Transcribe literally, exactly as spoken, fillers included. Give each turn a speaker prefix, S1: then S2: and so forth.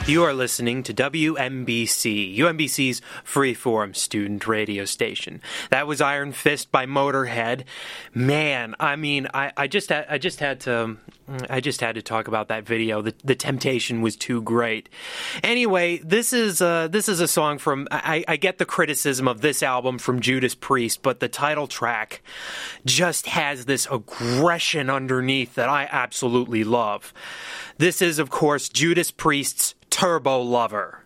S1: You are listening to W M B C, U M B C's freeform student radio station. That was Iron Fist by Motorhead. Man, I mean, I, I just had, I just had to I just had to talk about that video. The the temptation was too great. Anyway, this is uh, this is a song from I, I get the criticism of this album from Judas Priest, but the title track just has this aggression underneath that I absolutely love. This is, of course, Judas Priest's Turbo Lover.